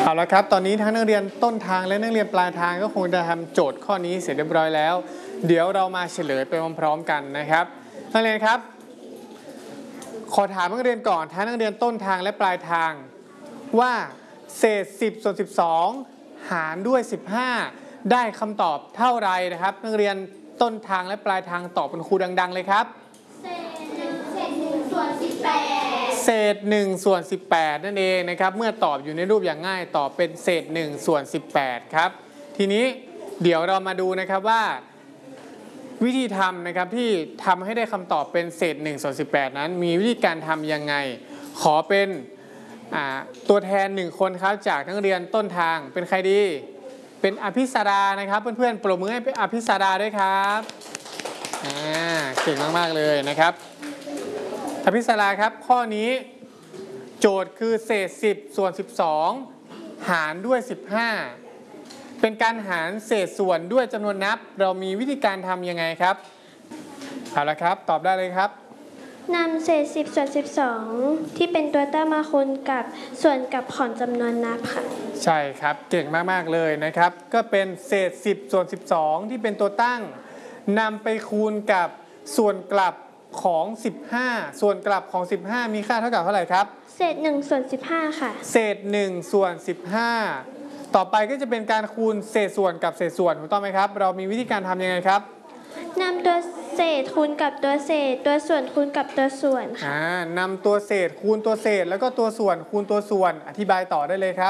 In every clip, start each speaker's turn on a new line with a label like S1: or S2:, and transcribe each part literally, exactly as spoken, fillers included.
S1: เอาละครับตอนนี้ทั้งนักเรียนต้นทางและนักเรียนปลายทางก็คงจะทำโจทย์ข้อนี้เสร็จเรียบร้อยแล้วเดี๋ยวเรามาเฉลยไปพร้อมๆกันนะครับนักเรียนครับขอถามนักเรียนก่อนทั้งนักเรียนต้นทางและปลายทางว่าเศษสิบส่วนสิบสองหารด้วยสิบห้าได้คำตอบเท่าไรนะครับนักเรียนต้นทางและปลายทางตอบเป็นครูดังๆเลยครับ
S2: เศษหนึ่งเศษหนึ่งส่วนสิบแปด
S1: เศษหนึ่งส่วนสิบแปดนั่นเองนะครับเมื่อตอบอยู่ในรูปอย่างง่ายตอบเป็นเศษหนึ่งส่วนสิบแปดครับทีนี้เดี๋ยวเรามาดูนะครับว่าวิธีทำนะครับที่ทำให้ได้คำตอบเป็นเศษหนึ่งส่วนสิบแปดนั้นมีวิธีการทำยังไงขอเป็นตัวแทนหนึ่งคนครับจากนักเรียนต้นทางเป็นใครดีเป็นอภิสดานะครับเพื่อนๆปรบมือให้อภิสดาด้วยครับอ่าเก่งมากๆเลยนะครับอภิสดาครับข้อนี้โจทย์คือเศษสิบส่วนสิบสองหารด้วยสิบห้าเป็นการหารเศษส่วนด้วยจำนวนนับเรามีวิธีการทำยังไงครับเอาละครับตอบได้เลยครับ
S2: นำเศษสิบส่วนสิบสองที่เป็นตัวตั้งมาคูณกับส่วนกับของจำนวนนับค่ะ
S1: ใช่ครับเก่งมากๆเลยนะครับก็เป็นเศษสิบส่วนสิบสองที่เป็นตัวตั้งนำไปคูณกับส่วนกลับของสิบห้าส่วนกลับของสิบห้ามีค่าเท่ากับเท่าไหร่ครับ
S2: เศษหนึ่งส่วนสิบห้าค่ะ
S1: เศษหนึ่งส่วนสิบห้าต่อไปก็จะเป็นการคูณเศษส่วนกับเศษส่วนถูกต้องไหมครับเรามีวิธีการทำยังไงครับ
S2: นำตัวเศษคูณกับตัวเศษตัวส่วนคูณกับตัวส่วนค่ะ
S1: อ่านำตัวเศษคูณตัวเศษแล้วก็ตัวส่วนคูณตัวส่วนอธิบายต่อได้เลยครับ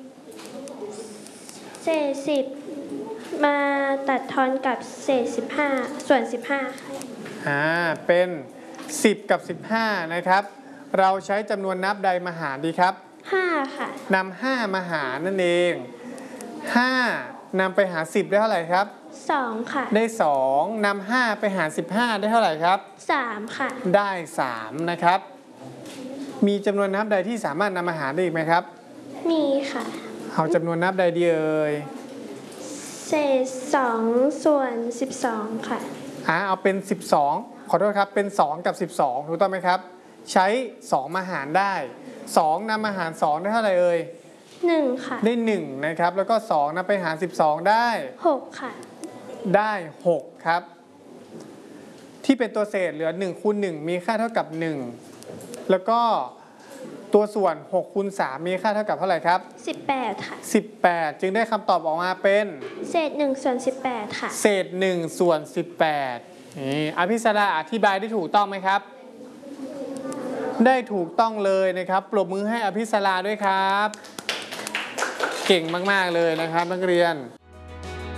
S2: เศษสิบมาตัดทอนกับเศษสิบห้าส่วนสิบห้าค่ะ
S1: อ่าเป็นสิบกับสิบห้านะครับเราใช้จำนวนนับใดมาหารดีครับ
S2: ห้าค่ะ
S1: นำห้ามาหารนั่นเองห้านำไปหารสิบได้เท่าไหร่ครับ
S2: สองค่ะ
S1: ได้สองนำห้าไปหารสิบห้าได้เท่าไหร่ครับ
S2: สามค่ะ
S1: ได้สามนะครับมีจำนวนนับใดที่สามารถนำมาหารได้อีกไหมครับ
S2: มีค่ะ
S1: เอาจำนวนนับใดดีเอ่ย
S2: เศษสองส่วนสิบสองค่ะ
S1: อ่าเอาเป็นสิบสองขอโทษครับเป็นสองกับสิบสองถูกต้องไหมครับใช้สองมาหารได้สองนำมาหารสองได้เท่าไหร่เอ่ย
S2: หนึ่งค่ะ
S1: ได้หนึ่งนะครับแล้วก็สองนำไปหารสิบสองได้
S2: หกค่ะ
S1: ได้หกครับที่เป็นตัวเศษเหลือหนึ่งคูณหนึ่งมีค่าเท่ากับหนึ่งแล้วก็ตัวส่วนหกคูณสามมีค่าเท่ากับเท่าไหร่ครับ
S2: สิบแปดค่ะ
S1: สิบแปดจึงได้คำตอบออกมาเป็น
S2: เศษหนึ่งส่วนสิบแปดค่ะ
S1: เศษหนึ่งส่วนสิบแปดนี่อภิสดาอธิบายได้ถูกต้องไหมครับได้ถูกต้องเลยนะครับปรบมือให้อภิสดาด้วยครับเก่งมากๆเลยนะครับนักเรียน